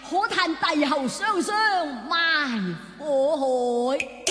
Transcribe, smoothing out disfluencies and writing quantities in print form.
可嘆帝后雙雙埋火海。